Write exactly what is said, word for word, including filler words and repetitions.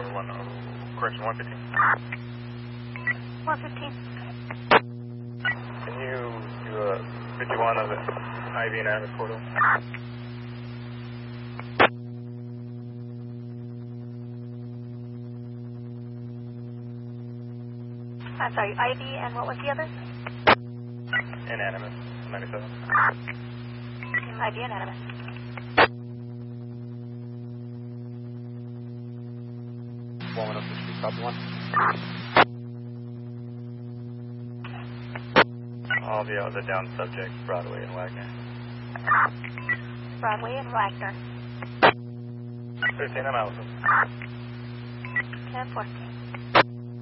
one, oh, correction, one fifteen. one fifteen. Can you do a fifty-one on the I V and Animus portal? I'm sorry, I V and what was the other? And Animus, ninety-seven. I V and Animus. one one oh six, copy one. All the other down subjects, Broadway and Wagner. Broadway and Wagner. thirteen, I'm Allison. ten four.